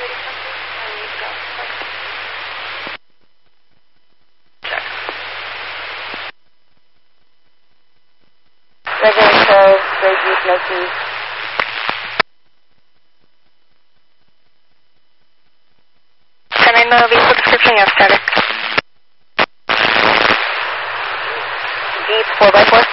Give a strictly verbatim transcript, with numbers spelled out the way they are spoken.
Resident twelve, Bridgeview, Loki. Sending the vehicle description, yes, static. Jeep four by four.